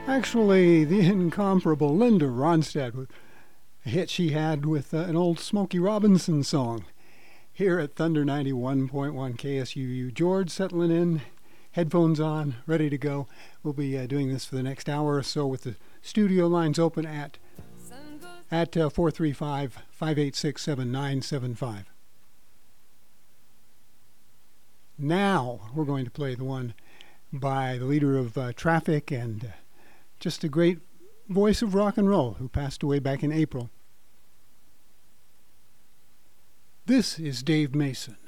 Actually, the incomparable Linda Ronstadt with a hit she had with an old Smokey Robinson song. Here at Thunder 91.1 KSUU. George settling in, headphones on, ready to go. We'll be doing this for the next hour or so with the studio lines open at 435-586-7975. Now we're going to play the one by the leader of Traffic and just a great voice of rock and roll who passed away back in April. This is Dave Mason.